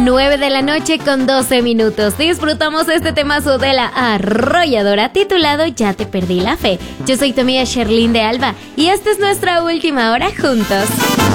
9 de la noche con 12 minutos. Disfrutamos este temazo de la arrolladora titulado Ya te perdí la fe. Yo soy tu amiga Sherlyn de Alba y esta es nuestra última hora juntos.